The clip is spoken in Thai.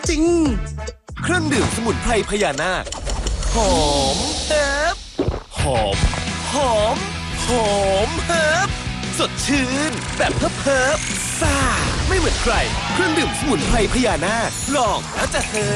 จริงเครื่องดื่มสมุนไพรพญานาคหอมเฮิบหอมหอมหอมเฮิบสดชื่นแบบเฮิบซ่าไม่เหมือนใครเครื่องดื่มสมุนไพรพญานาคลองแล้วจะเฮิบ